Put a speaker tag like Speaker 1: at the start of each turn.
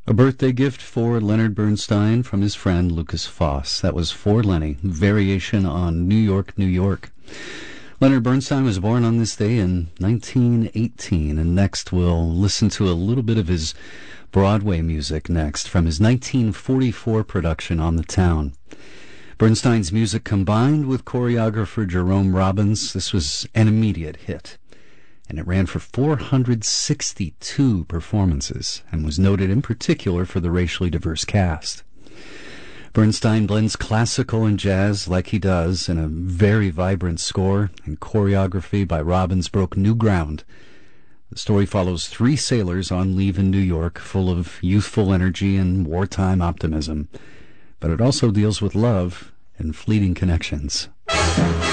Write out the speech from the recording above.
Speaker 1: A birthday gift for Leonard Bernstein from his friend Lucas Foss. That was For Lenny, variation on New York, New York. Leonard Bernstein was born on this day in 1918, and next we'll listen to a little bit of his Broadway music next from his 1944 production On the Town. Bernstein's music combined with choreographer Jerome Robbins, this was an immediate hit, and it ran for 462 performances and was noted in particular for the racially diverse cast. Bernstein blends classical and jazz like he does in a very vibrant score, and choreography by Robbins broke new ground. The story follows 3 sailors on leave in New York, full of youthful energy and wartime optimism. But it also deals with love and fleeting connections.